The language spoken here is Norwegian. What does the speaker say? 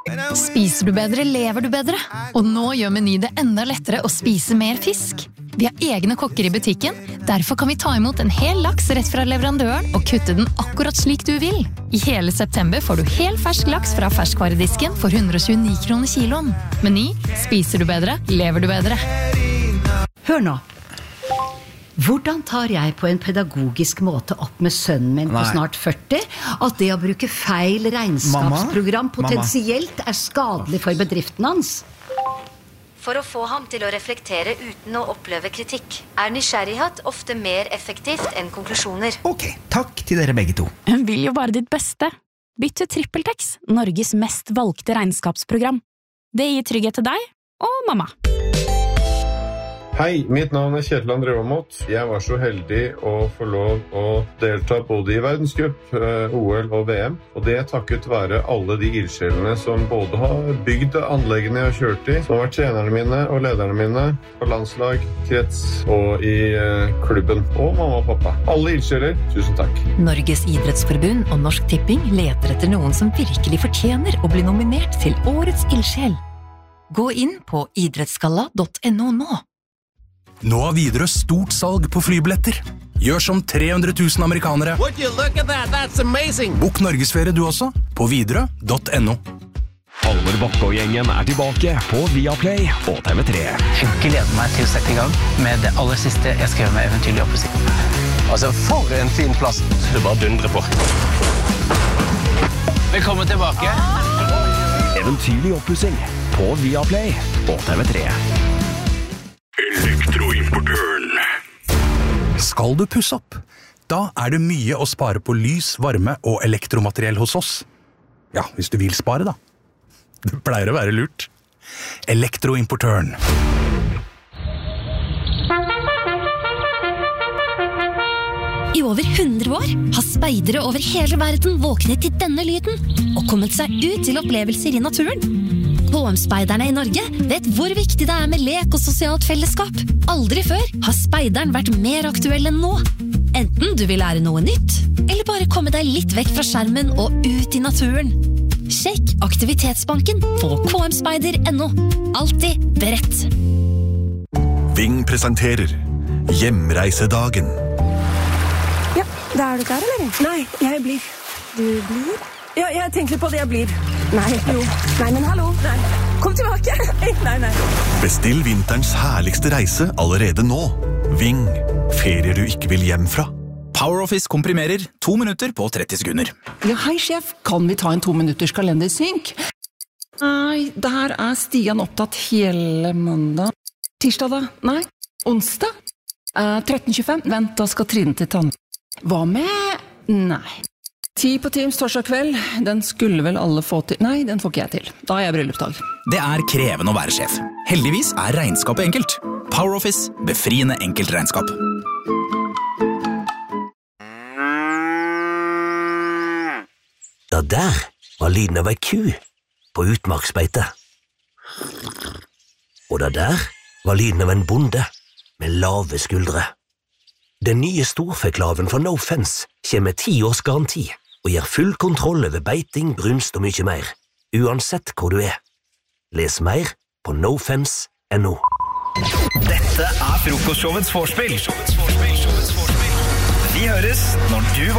Spiser du bedre, lever du bedre. Og nå gjør Meny det enda lettere å spise mer fisk. Vi har egne kokker i butikken, derfor kan vi ta imot en hel laks rett fra leverandøren og kutte den akkurat slik du vil. I hele september får du hel fersk laks fra ferskvaredisken for 129 kroner kiloen. Meny, spiser du bedre, lever du bedre. Hør nå. Hvordan tar jeg på en pedagogisk måte opp med sønnen min på snart 40 at det å bruke feil regnskapsprogram potensielt skadelig for bedriften hans? For å få ham til å reflektere uten å oppleve kritikk, nysgjerrighet ofte mer effektivt enn konklusjoner. Ok, takk til dere begge to. Hun vil jo bare ditt beste. Bytt til TrippelTex, Norges mest valgte regnskapsprogram. Det gir trygghet til deg og mamma. Hei, mitt navn Kjetil André Aamodt. Jeg var så heldig å få lov å delta både i verdenscup, OL og VM. Og det takket være alle de ildsjelene som både har bygd anleggene jeg har kjørt i, som har vært trenerne mine og lederne mine på landslag, krets og i klubben. Og mamma og pappa. Alle ildsjeler, tusen takk. Norges idrettsforbund og Norsk Tipping leter etter noen som virkelig fortjener å bli nominert til Årets ildsjel. Gå inn på idrettsgalla.no nå. Nå har Widerøe stort salg på flybilletter. Gjør som 300 000 amerikanere. Would you look at that? That's amazing. Bok Norgesferie du også, på widerøe.no. Halvor Bakke og gjengen tilbake på Viaplay og TV3. Jeg gleder meg til å sette i gang med det aller siste jeg skrev med Eventyrlig oppussing. Altså, for en fin plass. Du bare dundrer på. Velkommen tilbake. Eventyrlig oppussing på Viaplay og TV3. Elektroimportøren. Skal du pusse opp? Da er det mye å spare på lys, varme og elektromateriell hos oss. Ja, hvis du vil spare da. Det pleier å være lurt. Elektroimportøren. I over 100 år har speidere over hele verden våknet til denne lyden og kommet seg ut til opplevelser i naturen. HM-speiderne i Norge vet hvor viktig det er med lek og sosialt fellesskap. Aldri før har speideren vært mer aktuell enn nå. Enten du vil lære noe nytt, eller bare komme deg litt vekk fra skjermen og ut i naturen. Sjekk Aktivitetsbanken på kmspeider.no. Alltid beredt. Ving presenterer Hjemreisedagen. Ja, da er du klar, eller? Nei, jeg blir. Du blir? Ja, jeg tenker på det jeg blir. Nei, jo. Nei, men hallo. Nei. Kom tilbake. Nei. Bestill vinterens herligste reise allerede nå. Ving. Ferier du ikke vil hjem fra. PowerOffice komprimerer 2 minutter på 30 sekunder. Ja, hei sjef. Kan vi ta en 2 minutters kalendersynk? Nei, der er Stian opptatt hele mandag. Tirsdag da? Nei. Onsdag? 13.25. Vent, da skal Trine til tann. Hva med? Nei. 10 på Teams torsdag kveld. Den skulle vel alle få til. Nei, den får ikke jeg til. Da er jeg bryllupsdag. Det er krevende å være sjef. Heldigvis er regnskapet enkelt. PowerOffice, befriende enkelt regnskap. Ja, der var lyden av ei ku på utmarksbeite. Og der var lyden av en bonde med lave skuldre. Den nye storfeklaven fra No Fence kommer med 10 års garanti og gir full kontroll over beiting, brunst og mye mer, uansett hvor du er. Les mer på nofence.no. Dette er frokostshowets vorspiel. Vi høres når du